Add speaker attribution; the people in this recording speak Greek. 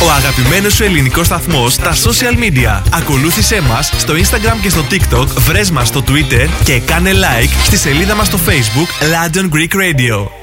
Speaker 1: Ο αγαπημένος σου ελληνικός σταθμός στα social media. Ακολούθησέ μας στο Instagram και στο TikTok, βρες μας στο Twitter και κάνε like στη σελίδα μας στο Facebook London Greek Radio.